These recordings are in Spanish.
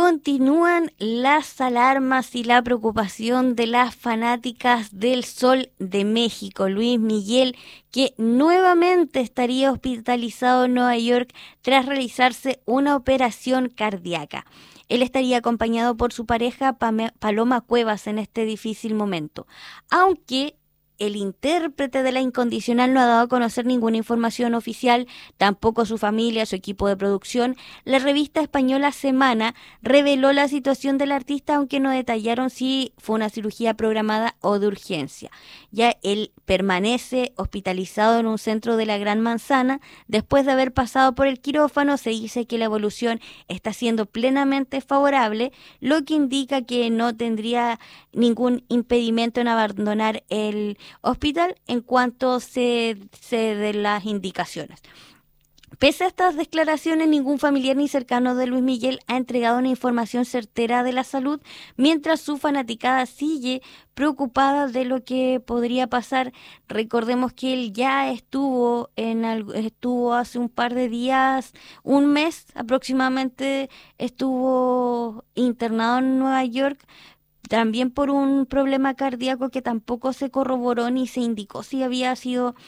Continúan las alarmas y la preocupación de las fanáticas del Sol de México. Luis Miguel, que nuevamente estaría hospitalizado en Nueva York tras realizarse una operación cardíaca. Él estaría acompañado por su pareja Paloma Cuevas en este difícil momento, aunque el intérprete de La Incondicional no ha dado a conocer ninguna información oficial, tampoco su familia, su equipo de producción. La revista española Semana reveló la situación del artista, aunque no detallaron si fue una cirugía programada o de urgencia. Ya él permanece hospitalizado en un centro de la Gran Manzana. Después de haber pasado por el quirófano, se dice que la evolución está siendo plenamente favorable, lo que indica que no tendría ningún impedimento en abandonar el hospital en cuanto se den las indicaciones. Pese a estas declaraciones, ningún familiar ni cercano de Luis Miguel ha entregado una información certera de la salud, mientras su fanaticada sigue preocupada de lo que podría pasar. Recordemos que él ya estuvo hace un par de días, un mes aproximadamente, estuvo internado en Nueva York, también por un problema cardíaco que tampoco se corroboró ni se indicó si había sido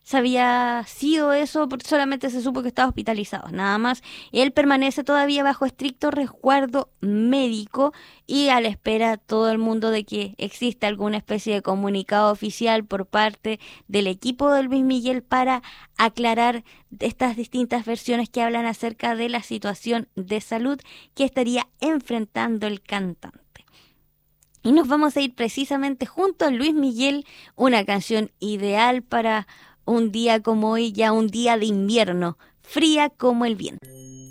eso, porque solamente se supo que estaba hospitalizado, nada más. Él permanece todavía bajo estricto resguardo médico y a la espera todo el mundo de que exista alguna especie de comunicado oficial por parte del equipo de Luis Miguel para aclarar estas distintas versiones que hablan acerca de la situación de salud que estaría enfrentando el cantante. Y nos vamos a ir precisamente junto a Luis Miguel, una canción ideal para un día como hoy, ya un día de invierno, fría como el viento.